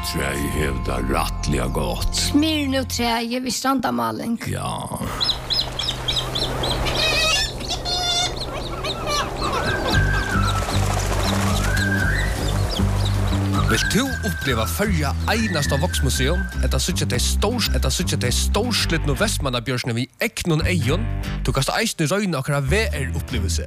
träje hävda rattliga gott. Smyrna träje vid strandamaling. Ja. Vill du uppleva förja einasta voksmuseum? Etta suttja de storslittno Vestmannabjørsne vi eknon eion. Du kasta eisne røyne akkurat VR-upplevelse.